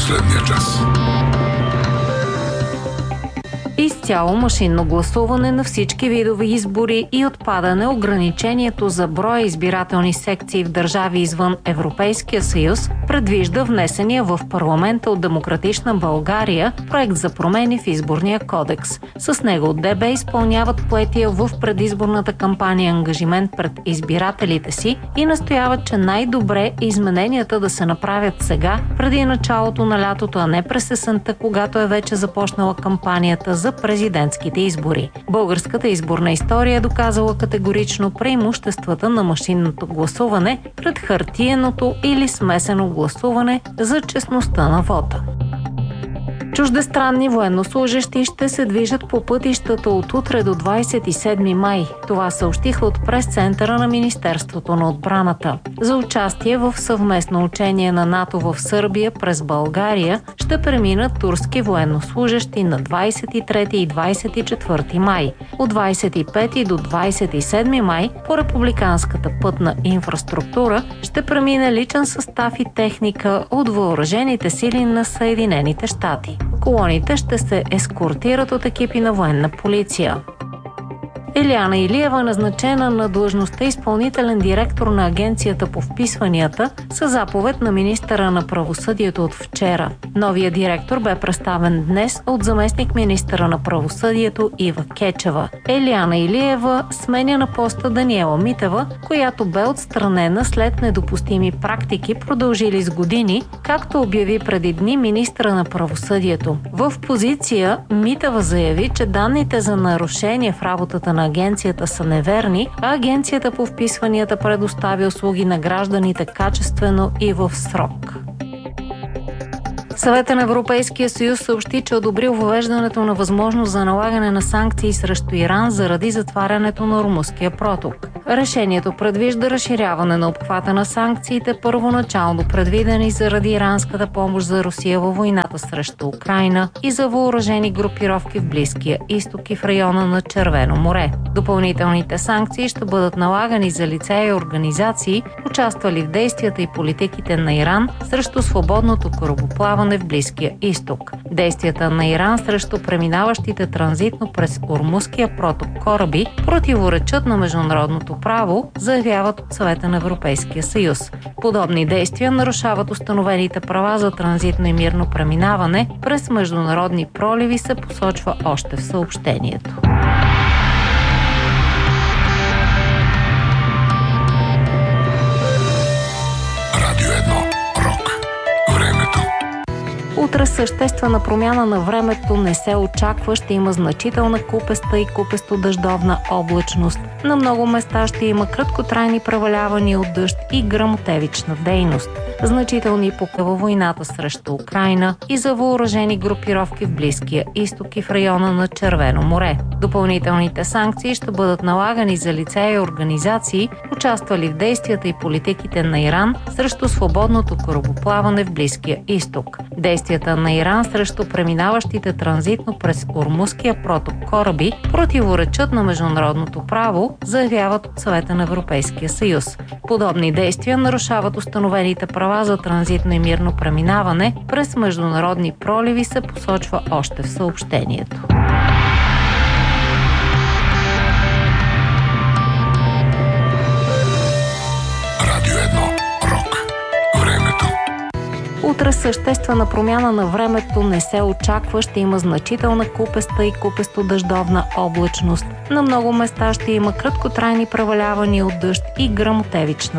последния час. Изцяло машинно гласуване на всички видове избори и отпадане ограничението за броя избирателни секции в държави извън Европейския съюз предвижда внесения в парламента от Демократична България проект за промени в изборния кодекс. С него от ДБ изпълняват поетия в предизборната кампания ангажимент пред избирателите си и настояват, че най-добре е измененията да се направят сега, преди началото на лятото, а не през есента, когато е вече започнала кампанията за президентските избори. Българската изборна история е доказала категорично преимуществата на машинното гласуване пред хартиеното или смесено гласуване за честността на вота. Чуждестранни военнослужещи ще се движат по пътищата от утре до 27 май. Това съобщиха от прес-центъра на Министерството на отбраната. За участие в съвместно учение на НАТО в Сърбия през България ще преминат турски военнослужещи на 23 и 24 май. От 25 до 27 май по републиканската пътна инфраструктура ще премине личен състав и техника от въоръжените сили на Съединените щати. Колоните ще се ескортират от екипи на военна полиция. Елиана Илиева, назначена на длъжността изпълнителен директор на Агенцията по вписванията, със заповед на министъра на правосъдието от вчера. Новият директор бе представен днес от заместник-министъра на правосъдието Ива Кечева. Елиана Илиева сменя на поста Даниела Митева, която бе отстранена след недопустими практики, продължили с години, както обяви преди дни министъра на правосъдието. В позиция Митева заяви, че данните за нарушение в работата на агенцията са неверни, а агенцията по вписванията предоставя услуги на гражданите качествено и в срок. Съветът на Европейския съюз съобщи, че одобрил въвеждането на възможност за налагане на санкции срещу Иран заради затварянето на Ормузския проток. Решението предвижда разширяване на обхвата на санкциите, първоначално предвидени заради иранската помощ за Русия във войната срещу Украйна и за въоръжени групировки в Близкия изток и в района на Червено море. Допълнителните санкции ще бъдат налагани за лица и организации, участвали в действията и политиките на Иран срещу свободното корабоплаване в Близкия изток. Действията на Иран срещу преминаващите транзитно през Ормузския проток кораби противоречат на международното право, заявяват от Съвета на Европейския съюз. Подобни действия нарушават установените права за транзитно и мирно преминаване през международни проливи, се посочва още в съобщението. Утре съществена промяна на времето не се очаква, ще има значителна купеста и купесто-дъждовна облачност. На много места ще има краткотрайни превалявания от дъжд и гръмотевична дейност. Значителни покъва във войната срещу Украйна и за въоръжени групировки в Близкия изток и в района на Червено море. Допълнителните санкции ще бъдат налагани за лица и организации, участвали в действията и политиките на Иран срещу свободното корабоплаване в Близкия изток. Действията на Иран срещу преминаващите транзитно през Ормузския проток кораби противоречат на международното право, заявяват от Съвета на Европейския съюз. Подобни действия нарушават установените права за транзитно и мирно преминаване през международни проливи, се посочва още в съобщението. Утре съществена промяна на времето не се очаква, ще има значителна купеста и купесто-дъждовна облачност. На много места ще има краткотрайни превалявания от дъжд и гръмотевична